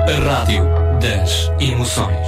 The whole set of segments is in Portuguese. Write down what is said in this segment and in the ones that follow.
A rádio das emoções.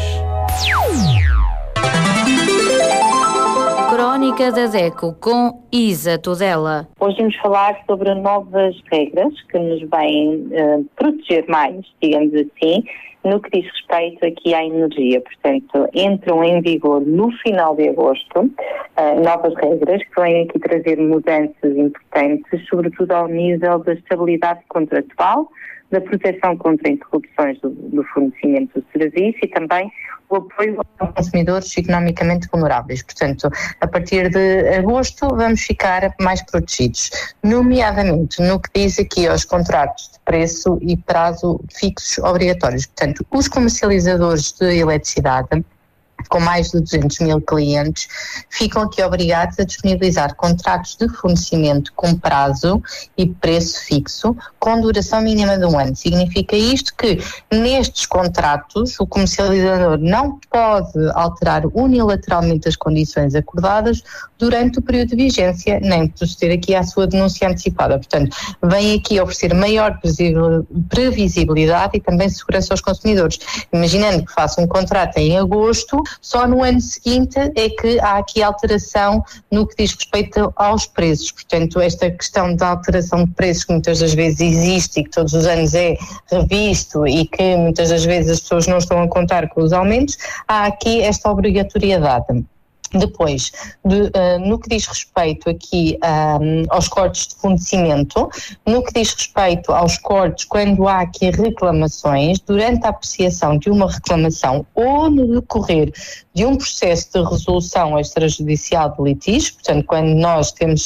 Crónica da DECO com Isa Tudela. Hoje vamos falar sobre novas regras que nos vêm proteger mais, digamos assim, no que diz respeito aqui à energia. Portanto, entram em vigor no final de agosto novas regras que vêm aqui trazer mudanças importantes, sobretudo ao nível da estabilidade contratual, da proteção contra interrupções do fornecimento do serviço e também o apoio aos consumidores economicamente vulneráveis. Portanto, a partir de agosto vamos ficar mais protegidos, nomeadamente no que diz aqui aos contratos de preço e prazo fixos obrigatórios. Portanto, os comercializadores de eletricidade com mais de 200 mil clientes, ficam aqui obrigados a disponibilizar contratos de fornecimento com prazo e preço fixo, com duração mínima de 1 ano. Significa isto que nestes contratos o comercializador não pode alterar unilateralmente as condições acordadas durante o período de vigência, nem proceder aqui à sua denúncia antecipada. Portanto, vem aqui oferecer maior previsibilidade e também segurança aos consumidores. Imaginando que faça um contrato em agosto, só no ano seguinte é que há aqui alteração no que diz respeito aos preços. Portanto, esta questão da alteração de preços que muitas das vezes existe e que todos os anos é revisto e que muitas das vezes as pessoas não estão a contar com os aumentos, há aqui esta obrigatoriedade. Depois, no que diz respeito aqui aos cortes de fornecimento, no que diz respeito aos cortes quando há aqui reclamações, durante a apreciação de uma reclamação ou no decorrer de um processo de resolução extrajudicial de litígio, portanto, quando nós temos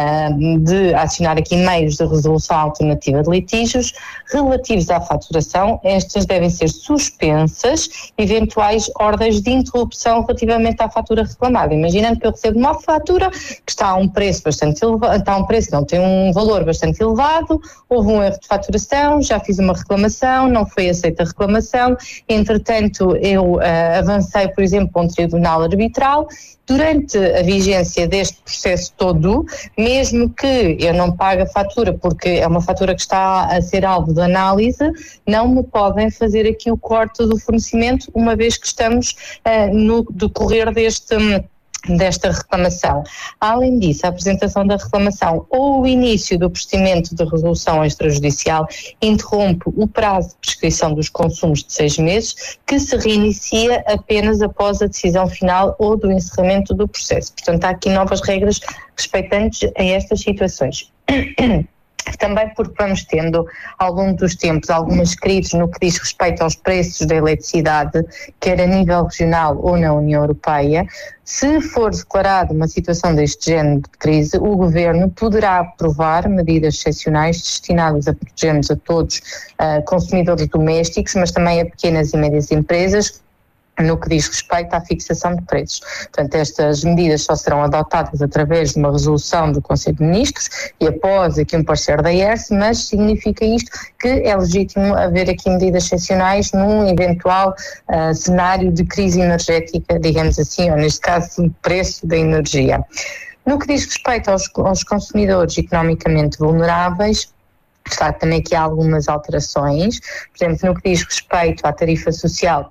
de acionar aqui meios de resolução alternativa de litígios relativos à faturação, estas devem ser suspensas eventuais ordens de interrupção relativamente à fatura reclamada. Imaginando que eu recebo uma fatura que está a um preço bastante elevado, tem um valor bastante elevado, houve um erro de faturação, já fiz uma reclamação, não foi aceita a reclamação, entretanto eu avancei, por exemplo, para um tribunal arbitral. Durante a vigência deste processo todo, mesmo que eu não pague a fatura, porque é uma fatura que está a ser alvo de análise, não me podem fazer aqui o corte do fornecimento, uma vez que estamos no decorrer desta reclamação. Além disso, a apresentação da reclamação ou o início do procedimento de resolução extrajudicial interrompe o prazo de prescrição dos consumos de 6 meses, que se reinicia apenas após a decisão final ou do encerramento do processo. Portanto, há aqui novas regras respeitantes a estas situações. Também porque vamos tendo, ao longo dos tempos, algumas crises no que diz respeito aos preços da eletricidade, quer a nível regional ou na União Europeia. Se for declarada uma situação deste género de crise, o Governo poderá aprovar medidas excepcionais destinadas a protegermos a todos, consumidores domésticos, mas também a pequenas e médias empresas, no que diz respeito à fixação de preços. Portanto, estas medidas só serão adotadas através de uma resolução do Conselho de Ministros e após aqui um parecer da ERSE, mas significa isto que é legítimo haver aqui medidas excepcionais num eventual cenário de crise energética, digamos assim, ou neste caso, de preço da energia. No que diz respeito aos consumidores economicamente vulneráveis, está também aqui há algumas alterações. Por exemplo, no que diz respeito à tarifa social,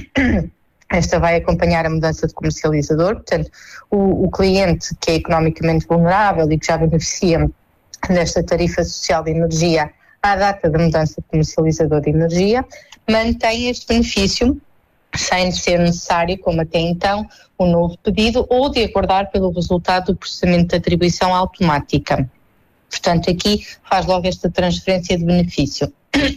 esta vai acompanhar a mudança de comercializador, portanto, o cliente que é economicamente vulnerável e que já beneficia desta tarifa social de energia à data da mudança de comercializador de energia, mantém este benefício sem ser necessário, como até então, um novo pedido ou de aguardar pelo resultado do processamento de atribuição automática. Portanto, aqui faz logo esta transferência de benefício.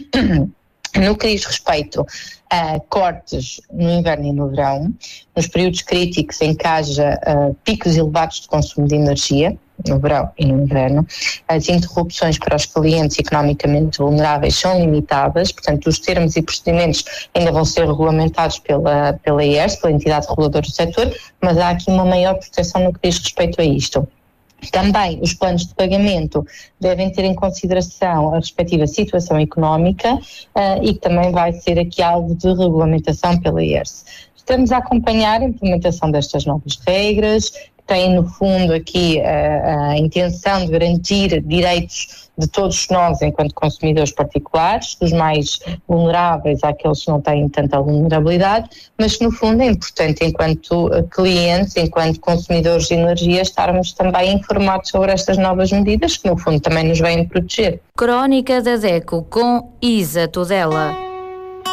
No que diz respeito a cortes no inverno e no verão, nos períodos críticos em que haja picos elevados de consumo de energia, no verão e no inverno, as interrupções para os clientes economicamente vulneráveis são limitadas, portanto os termos e procedimentos ainda vão ser regulamentados pela ERSE, pela entidade reguladora do setor, mas há aqui uma maior proteção no que diz respeito a isto. Também os planos de pagamento devem ter em consideração a respectiva situação económica e que também vai ser aqui alvo de regulamentação pela ERSE. Estamos a acompanhar a implementação destas novas regras, tem no fundo aqui a intenção de garantir direitos de todos nós enquanto consumidores particulares, dos mais vulneráveis àqueles que não têm tanta vulnerabilidade, mas que no fundo é importante enquanto clientes, enquanto consumidores de energia, estarmos também informados sobre estas novas medidas que no fundo também nos vêm proteger. Crónica da DECO com Isa Tudela.